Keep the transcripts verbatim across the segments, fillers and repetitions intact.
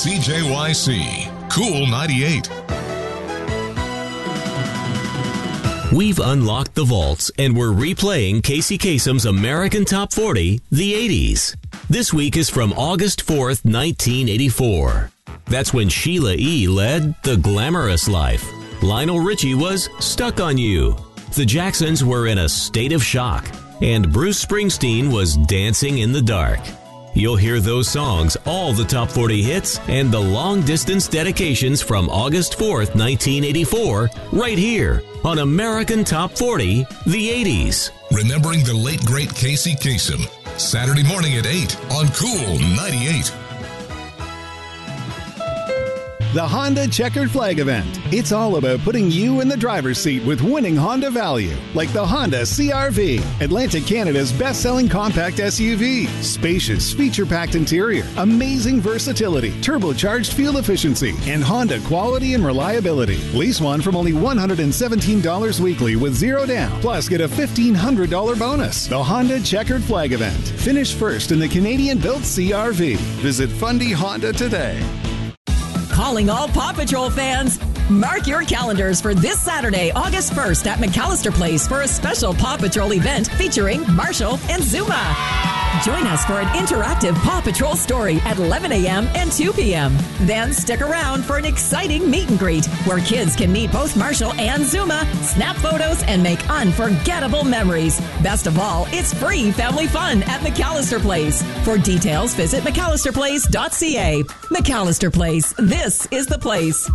C J Y C, Cool ninety-eight. We've unlocked the vaults and we're replaying Casey Kasem's American Top forty, the eighties. This week is from August fourth, nineteen eighty-four. That's when Sheila E. led The Glamorous Life. Lionel Richie was Stuck on You. The Jacksons were in A State of Shock. And Bruce Springsteen was Dancing in the Dark. You'll hear those songs, all the top forty hits, and the long-distance dedications from August fourth, nineteen eighty-four, right here on American Top forty, the eighties. Remembering the late, great Casey Kasem. Saturday morning at eight on Cool ninety-eight. The Honda Checkered Flag Event. It's all about putting you in the driver's seat with winning Honda value, like the Honda C R V, Atlantic Canada's best-selling compact S U V. Spacious, feature-packed interior, amazing versatility, turbocharged fuel efficiency, and Honda quality and reliability. Lease one from only one hundred seventeen dollars weekly with zero down. Plus, get a fifteen hundred dollars bonus. The Honda Checkered Flag Event. Finish first in the Canadian-built C R V. Visit Fundy Honda today. Calling all Paw Patrol fans. Mark your calendars for this Saturday, August first at McAllister Place for a special Paw Patrol event featuring Marshall and Zuma. Join us for an interactive Paw Patrol story at eleven a.m. and two p.m. Then stick around for an exciting meet and greet where kids can meet both Marshall and Zuma, snap photos, and make unforgettable memories. Best of all, it's free family fun at McAllister Place. For details, visit McAllister Place dot c a. McAllister Place, this is the place.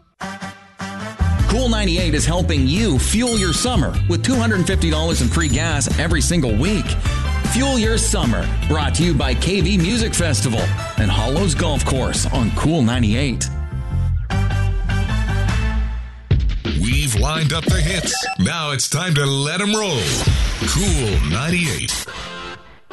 Cool ninety-eight is helping you fuel your summer with two hundred fifty dollars in free gas every single week. Fuel your summer, brought to you by K V Music Festival and Hollows Golf Course on Cool ninety-eight. We've lined up the hits. Now it's time to let them roll. Cool ninety-eight.